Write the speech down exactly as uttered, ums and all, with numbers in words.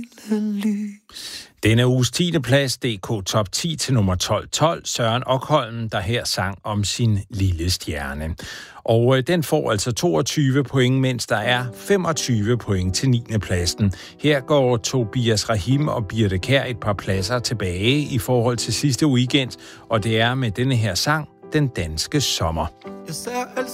Denne uges tiende plads, D K Top ti til nummer tolv tolv, Søren Okholm, der her sang om sin lille stjerne. Og øh, den får altså toogtyve point, mens der er femogtyve point til niende pladsen. Her går Tobias Rahim og Birte Kjær et par pladser tilbage i forhold til sidste weekend, og det er med denne her sang, Den danske sommer.